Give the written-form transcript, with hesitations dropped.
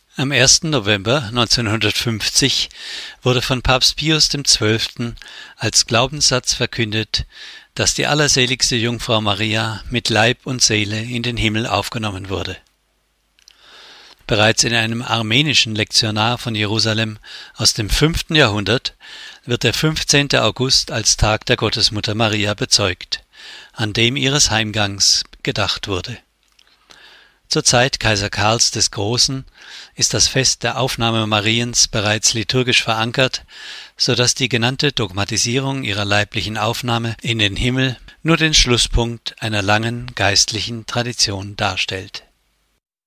Am 1. November 1950 wurde von Papst Pius XII. Als Glaubenssatz verkündet, dass die allerseligste Jungfrau Maria mit Leib und Seele in den Himmel aufgenommen wurde. Bereits in einem armenischen Lektionar von Jerusalem aus dem 5. Jahrhundert wird der 15. August als Tag der Gottesmutter Maria bezeugt, an dem ihres Heimgangs gedacht wurde. Zur Zeit Kaiser Karls des Großen ist das Fest der Aufnahme Mariens bereits liturgisch verankert, so dass die genannte Dogmatisierung ihrer leiblichen Aufnahme in den Himmel nur den Schlusspunkt einer langen geistlichen Tradition darstellt.